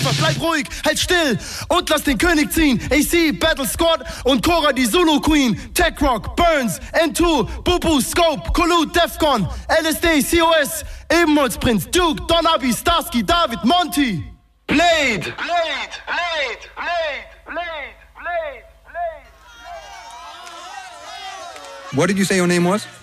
einfach, bleib ruhig, halt still und lass den König ziehen. AC, Battle Squad und Cora, die Zulu Queen. Tech Rock, Burns, N2, Bubu, Scope, Kolu, Defcon, LSD, COS, Ebenholzprinz, Duke, Don Abi, Starsky, David, Monty. Blade! Blade! Blade! Blade! Blade! Blade! Blade! What did you say your name was?